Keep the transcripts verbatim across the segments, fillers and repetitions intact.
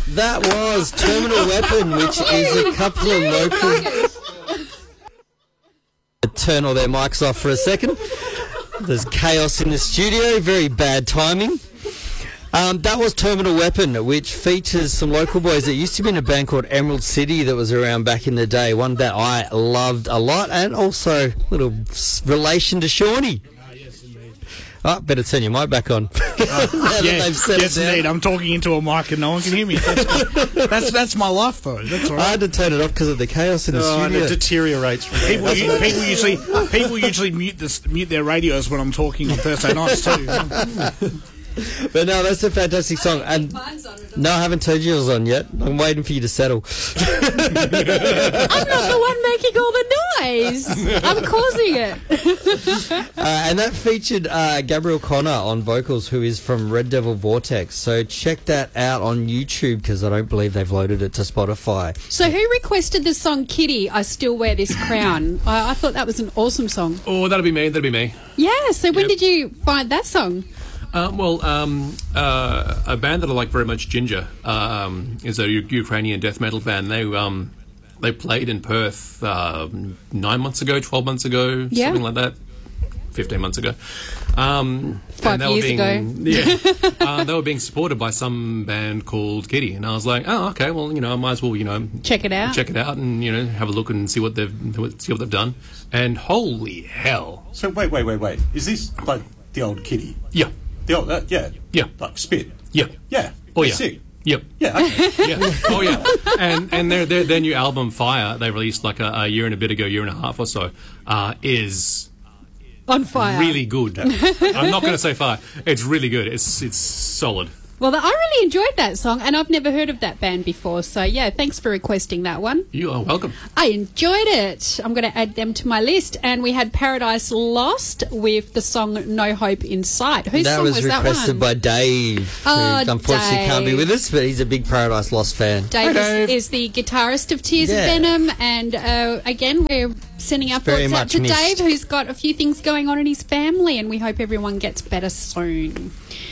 That was Terminal Weapon, which is a couple of local... Turn all their mics off for a second. There's chaos in the studio, very bad timing. Um, that was Terminal Weapon, which features some local boys that used to be in a band called Emerald City that was around back in the day, one that I loved a lot, and also a little relation to Shawnee. Oh, better turn your mic back on. Uh, yes, yes indeed. I'm talking into a mic and no one can hear me. That's that's, that's my life, though. That's all right. I had to turn it off because of the chaos in the oh, studio. And it deteriorates. From people, you, people usually people usually mute this, mute their radios when I'm talking on Thursday nights too. But no, that's a fantastic song. And no, I haven't turned yours on yet. I'm waiting for you to settle. I'm not the one making all the noise. I'm causing it. uh, and that featured uh, Gabriel Connor on vocals, who is from Red Devil Vortex. So check that out on YouTube, because I don't believe they've loaded it to Spotify. So who requested the song Kitty, I Still Wear This Crown? I, I thought that was an awesome song. Oh, that'll be me. That'll be me. Yeah, so when Yep. did you find that song? Uh, well, um, uh, a band that I like very much, Ginger, um, is a U- Ukrainian death metal band. They um, they played in Perth uh, nine months ago, twelve months ago, Yeah. something like that, fifteen months ago. Um, Five and they years were being, ago. Yeah, uh, they were being supported by some band called Kitty, and I was like, oh, okay, well, you know, I might as well, you know, Check it out. check it out, and you know, have a look and see what they've see what they've done. And holy hell! So wait, wait, wait, wait. Is this like the old Kitty? Yeah. The old, uh, yeah. Yeah. Like Spit. Yeah. Yeah. Oh, They're yeah. Sick. Yep. Yeah. Okay. Yeah. Oh, yeah. And and their, their their new album Fire, they released like a, a year and a bit ago, year and a half or so, uh, is On fire. really good. I'm not going to say fire. It's really good. It's it's solid. Well, I really enjoyed that song, and I've never heard of that band before. So, yeah, thanks for requesting that one. You are welcome. I enjoyed it. I'm going to add them to my list. And we had Paradise Lost with the song No Hope in Sight. Whose that song was was that requested one? by Dave, Oh, who unfortunately Dave. can't be with us, but he's a big Paradise Lost fan. Dave, Hi, Dave. Is, is the guitarist of Tears Yeah. of Venom, and uh, again, we're sending our Very thoughts out much to missed. Dave, who's got a few things going on in his family, and we hope everyone gets better soon.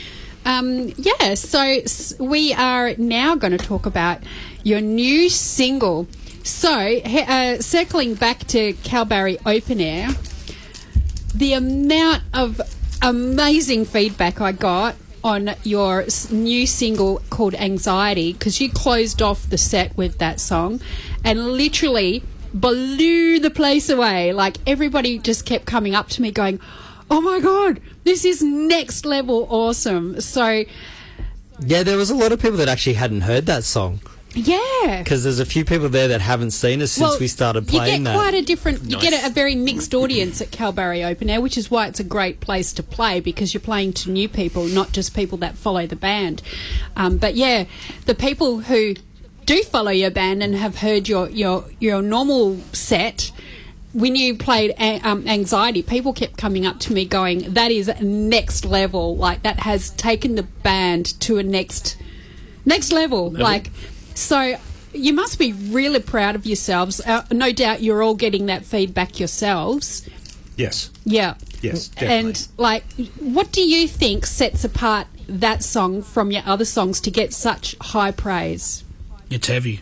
Um, yeah, so s- we are now going to talk about your new single. So, he- uh, circling back to Kalbarri Open Air, the amount of amazing feedback I got on your s- new single called Anxiety, because you closed off the set with that song and literally blew the place away. Like, everybody just kept coming up to me going, oh my God, this is next level awesome. So, Yeah, there was a lot of people that actually hadn't heard that song, yeah. because there's a few people there that haven't seen us since Well, we started playing you get that. quite a different, you Nice. get a, a very mixed audience at Kalbarri Open Air, which is why it's a great place to play, because you're playing to new people, not just people that follow the band. Um, but yeah, the people who do follow your band and have heard your your your normal set, when you played a- um, Anxiety, people kept coming up to me going, that is next level. Like, that has taken the band to a next next level. Level. Like, so you must be really proud of yourselves. Uh, no doubt you're all getting that feedback yourselves. Yes. Yeah. Yes, definitely. And, like, what do you think sets apart that song from your other songs to get such high praise? It's heavy.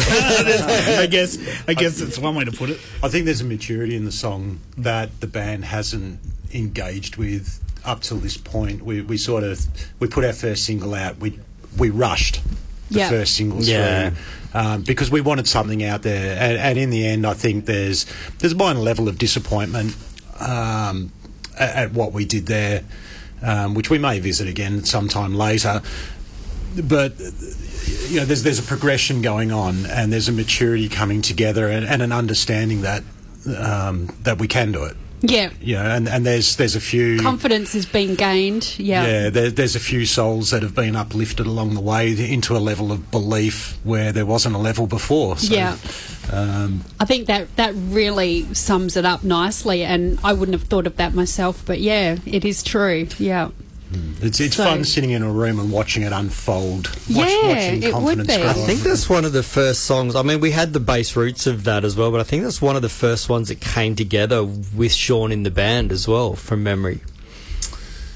I guess. I guess that's one way to put it. I think there's a maturity in the song that the band hasn't engaged with up till this point. We we sort of we put our first single out. We we rushed the Yeah. first single Yeah. through um, because we wanted something out there. And, and in the end, I think there's there's a minor level of disappointment um, at, at what we did there, um, which we may visit again sometime later. But you know, there's there's a progression going on, and there's a maturity coming together, and, and an understanding that um, that we can do it. Yeah. You know, and, and there's there's a few Confidence is being gained. Yeah. yeah there, there's a few souls that have been uplifted along the way into a level of belief where there wasn't a level before. So, Yeah. Um, I think that that really sums it up nicely, and I wouldn't have thought of that myself, but yeah, it is true. Yeah. it's it's So- fun sitting in a room and watching it unfold. Watch, Yeah, watching it would confidence be. grow. I think that's one of the first songs. I mean, we had the bass roots of that as well, but I think that's one of the first ones that came together with Sean in the band as well, from memory.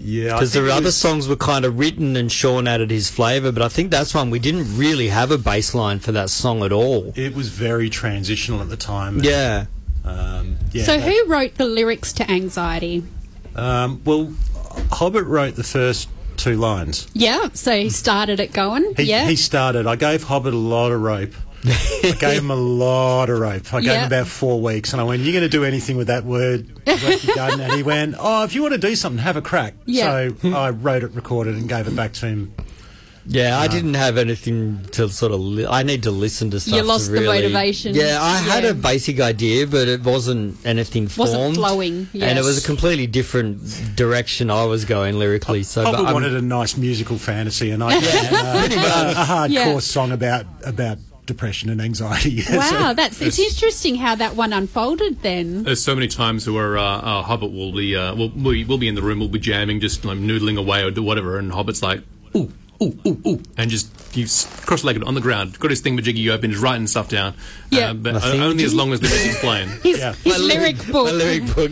Yeah, I Because think the it other was- songs were kind of written and Sean added his flavour, but I think that's one we didn't really have a bass line for that song at all. It was very transitional at the time. Yeah. Um, yeah So, that- who wrote the lyrics to Anxiety? Um, well, Hobbit wrote the first two lines. Yeah, so he started it going. He, yeah. he started. I gave Hobbit a lot of rope. I gave him a lot of rope. I gave Yeah. him about four weeks, and I went, "You're going to do anything with that word?" Work you done. And he went, "Oh, if you want to do something, have a crack." Yeah. So I wrote it, recorded, and gave it back to him. Yeah, I didn't have anything to sort of. Li- I need to listen to stuff. You lost to the really, motivation. Yeah, I had Yeah. a basic idea, but it wasn't anything formed. Wasn't flowing, and it was a yes. completely different direction I was going lyrically. So, Hobbit but I'm- wanted a nice musical fantasy, and I yeah, uh, a, a hardcore Yeah. song about about depression and anxiety. Wow, that's it's interesting how that one unfolded then. There's so many times where uh, uh, Hobbit will be, uh, we'll, we, we'll be in the room, we'll be jamming, just like noodling away or do whatever, and Hobbit's like, ooh, ooh, ooh, ooh, and just he's cross-legged on the ground, got his thingamajiggy open, he's writing stuff down. Yeah. uh, but My o- only as thingamajiggy? long as the music's playing. His, Yeah. his lyric book. My lyric book.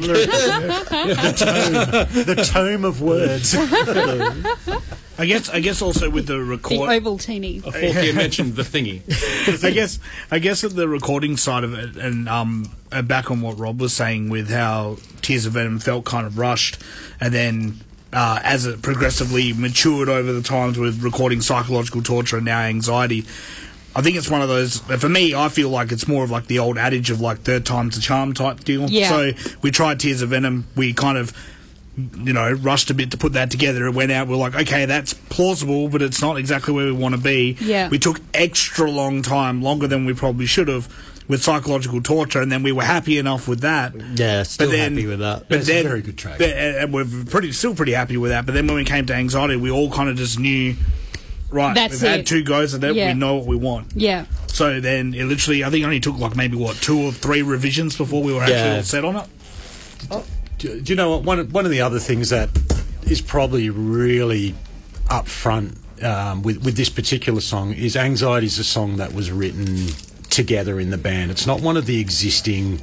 the tome of words. I guess I guess also with the The record. Ovaltine. Forky mentioned the thingy. I guess I guess at the recording side of it, and um, uh, back on what Rob was saying with how Tears of Venom felt kind of rushed, and then uh, as it progressively matured over the times with recording Psychological Torture and now Anxiety, I think it's one of those. For me, I feel like it's more of like the old adage of like third time's the charm type deal. Yeah. So we tried Tears of Venom. We kind of, you know, rushed a bit to put that together. It went out. We're like, okay, that's plausible, but it's not exactly where we want to be. Yeah. We took extra long time, longer than we probably should have, with Psychological Torture, and then we were happy enough with that. Yeah, still But then- happy with that. But It's a then, very good track. but- and we're pretty still pretty happy with that. But then when we came to Anxiety, we all kind of just knew, right, That's we've had it. two goes at it. Yeah. We know what we want. Yeah. So then it literally, I think, it only took like maybe what two or three revisions before we were actually Yeah. all set on it. Do, do you know what? One of, one of the other things that is probably really up front um, with, with this particular song is Anxiety is a song that was written together in the band. It's not one of the existing